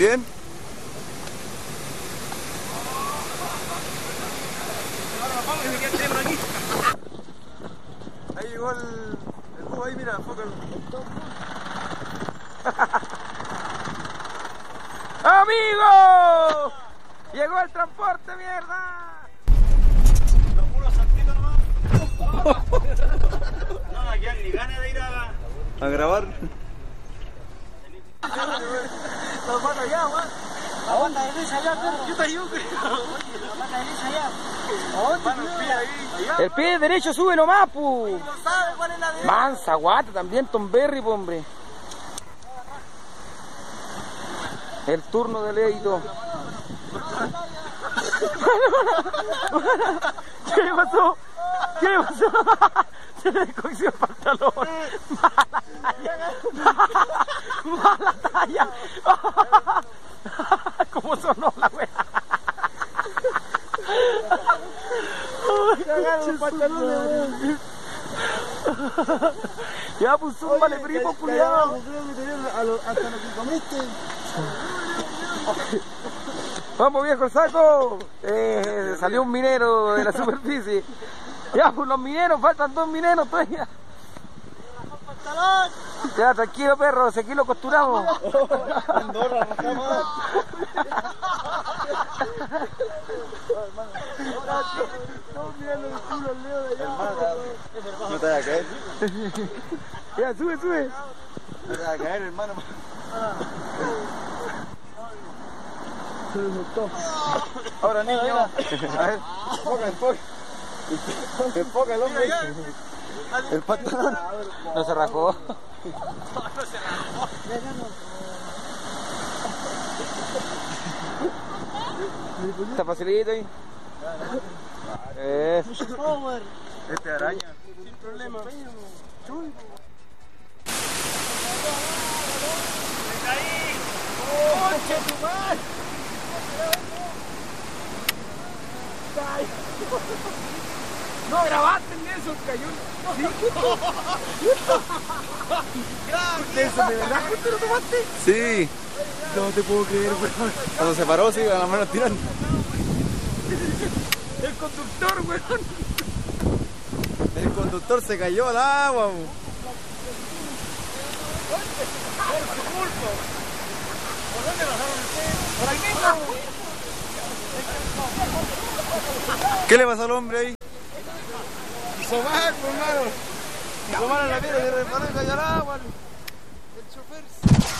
¿Bien? Ahí llegó el búho, ahí mira, enfócalo. ¡Amigo! ¡Llegó el transporte, mierda! Los puros saltitos nomás. No, aquí ni ganas de ir ¿A grabar? La pata allá, man. La pata derecha allá, perro. Yo te ayudo, la pata derecha allá. El pie derecho sube nomás, pu. No sabe cuál es la derecha. Mansa, guata, también Tom Berry, hombre. El turno de Leito. ¿Qué le pasó? ¿Qué le pasó? Se le descogió el pantalón. Mala talla. ¿Cómo sonó la wea? Cagaron los pantalones. Ya puso un vale primo, culiado. Hasta lo que comiste. Vamos, viejo, el saco. Salió un minero de la superficie. Ya, pues los mineros, faltan 2 mineros todavía. Ya, tranquilo, perro, si aquí lo costuramos. Andorra, rajamos. Estamos mirando el culo al Leo de allá. No te vayas a caer. Ya, sube, sube. No te vayas a caer, hermano. Se lo soltó. Ahora, niño. A ver, enfoca. Enfoca el hombre. El pantalón. No se rajó. Está facilito ahí. Este araña. Sin problema. ¡Conche tu madre! No grabaste en eso, cayó. ¿Eso de verdad te lo tomaste? Sí. No te puedo creer, weón. Cuando se paró, sí, a las manos tirando. El conductor, weón. El conductor se cayó al agua. ¿Por dónde bajaron ustedes? Por ahí mismo. ¿Qué le pasó al hombre ahí? Hizo mal, hermano. Hizo mal a la mierda y reparó y cayó al agua. El chofer.